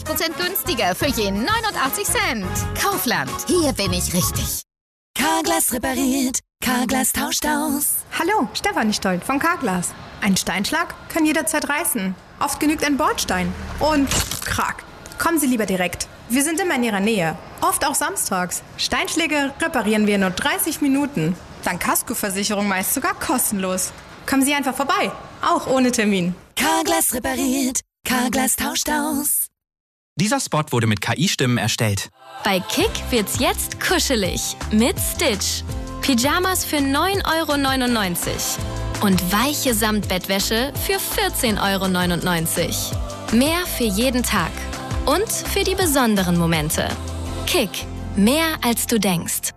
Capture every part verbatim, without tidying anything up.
Prozent günstiger für je neunundachtzig Cent. Kaufland, hier bin ich richtig. Carglass repariert, Carglass tauscht aus. Hallo, Stefanie Stolt von Carglass. Ein Steinschlag kann jederzeit reißen. Oft genügt ein Bordstein. Und krack. Kommen Sie lieber direkt. Wir sind immer in Ihrer Nähe. Oft auch samstags. Steinschläge reparieren wir in nur dreißig Minuten. Dank Kaskoversicherung meist sogar kostenlos. Kommen Sie einfach vorbei. Auch ohne Termin. Carglass repariert, Carglass tauscht aus. Dieser Spot wurde mit K I-Stimmen erstellt. Bei Kick wird's jetzt kuschelig mit Stitch. Pyjamas für neun Euro neunundneunzig und weiche Samtbettwäsche für vierzehn Euro neunundneunzig. Mehr für jeden Tag und für die besonderen Momente. Kick, mehr als du denkst.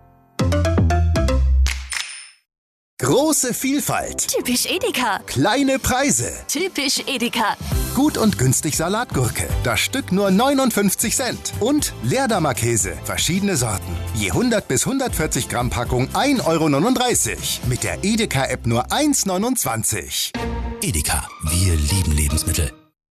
Große Vielfalt. Typisch Edeka. Kleine Preise. Typisch Edeka. Gut und günstig Salatgurke. Das Stück nur neunundfünfzig Cent. Und Leerdammer Käse. Verschiedene Sorten. Je hundert bis hundertvierzig Gramm Packung ein Euro neununddreißig. Mit der Edeka-App nur eins neunundzwanzig. Edeka. Wir lieben Lebensmittel.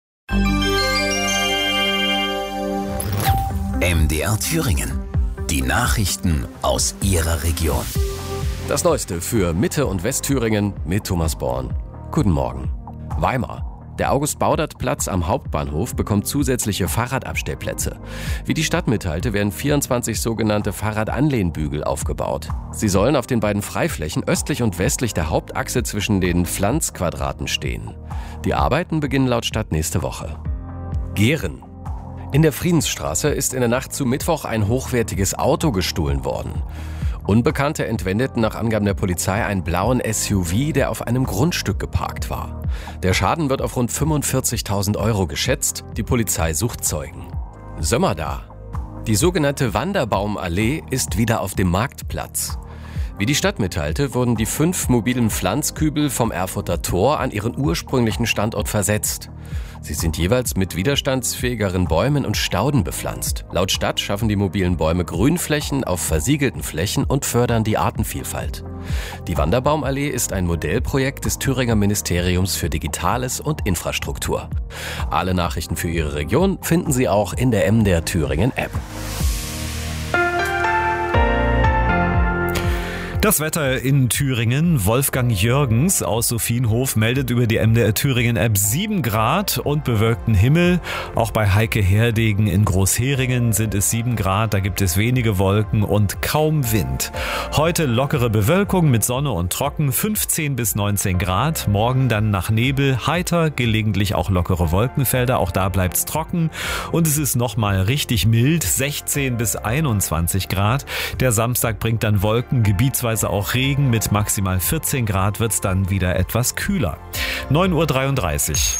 M D R Thüringen. Die Nachrichten aus Ihrer Region. Das Neueste für Mitte- und Westthüringen mit Thomas Born. Guten Morgen. Weimar. Der August-Baudert-Platz am Hauptbahnhof bekommt zusätzliche Fahrradabstellplätze. Wie die Stadt mitteilte, werden vierundzwanzig sogenannte Fahrradanlehnbügel aufgebaut. Sie sollen auf den beiden Freiflächen östlich und westlich der Hauptachse zwischen den Pflanzquadraten stehen. Die Arbeiten beginnen laut Stadt nächste Woche. Gehren. In der Friedensstraße ist in der Nacht zu Mittwoch ein hochwertiges Auto gestohlen worden. Unbekannte entwendeten nach Angaben der Polizei einen blauen S U V, der auf einem Grundstück geparkt war. Der Schaden wird auf rund fünfundvierzigtausend Euro geschätzt. Die Polizei sucht Zeugen. Sömmerda. Die sogenannte Wanderbaumallee ist wieder auf dem Marktplatz. Wie die Stadt mitteilte, wurden die fünf mobilen Pflanzkübel vom Erfurter Tor an ihren ursprünglichen Standort versetzt. Sie sind jeweils mit widerstandsfähigeren Bäumen und Stauden bepflanzt. Laut Stadt schaffen die mobilen Bäume Grünflächen auf versiegelten Flächen und fördern die Artenvielfalt. Die Wanderbaumallee ist ein Modellprojekt des Thüringer Ministeriums für Digitales und Infrastruktur. Alle Nachrichten für Ihre Region finden Sie auch in der M D R Thüringen App. Das Wetter in Thüringen. Wolfgang Jürgens aus Sophienhof meldet über die M D R Thüringen App sieben Grad und bewölkten Himmel. Auch bei Heike Herdegen in Großheringen sind es sieben Grad. Da gibt es wenige Wolken und kaum Wind. Heute lockere Bewölkung mit Sonne und trocken, fünfzehn bis neunzehn Grad. Morgen dann nach Nebel, heiter, gelegentlich auch lockere Wolkenfelder. Auch da bleibt's trocken. Und es ist nochmal richtig mild, sechzehn bis einundzwanzig Grad. Der Samstag bringt dann Wolken, gebietsweise auch Regen. Mit maximal vierzehn Grad wird es dann wieder etwas kühler. neun Uhr dreiunddreißig.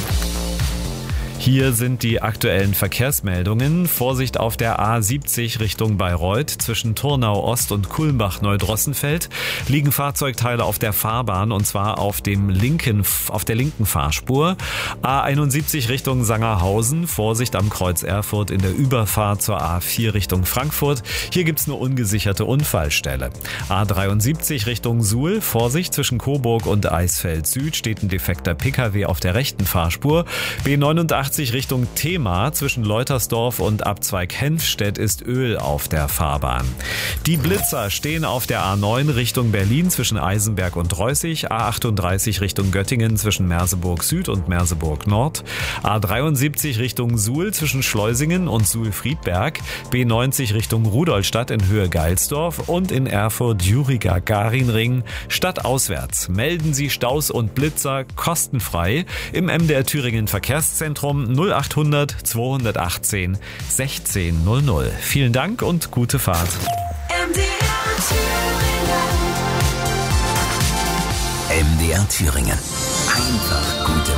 Hier sind die aktuellen Verkehrsmeldungen. Vorsicht auf der A siebzig Richtung Bayreuth. Zwischen Turnau Ost und Kulmbach-Neudrossenfeld liegen Fahrzeugteile auf der Fahrbahn und zwar auf dem linken, auf der linken Fahrspur. A einundsiebzig Richtung Sangerhausen. Vorsicht am Kreuz Erfurt in der Überfahrt zur A vier Richtung Frankfurt. Hier gibt's eine ungesicherte Unfallstelle. A dreiundsiebzig Richtung Suhl. Vorsicht zwischen Coburg und Eisfeld Süd steht ein defekter Pkw auf der rechten Fahrspur. B neunundachtzig Richtung Thema zwischen Leutersdorf und Abzweig Henfstedt ist Öl auf der Fahrbahn. Die Blitzer stehen auf der A neun Richtung Berlin zwischen Eisenberg und Reußig, A achtunddreißig Richtung Göttingen zwischen Merseburg Süd und Merseburg Nord, A dreiundsiebzig Richtung Suhl zwischen Schleusingen und Suhl-Friedberg, B neunzig Richtung Rudolstadt in Höhe Geilsdorf und in Erfurt Juriga-Garinring stadtauswärts. Melden Sie Staus und Blitzer kostenfrei im M D R Thüringen Verkehrszentrum null achthundert zweihundertachtzehn sechzehn null null. Vielen Dank und gute Fahrt. M D R Thüringen. M D R Thüringen. Einfach gute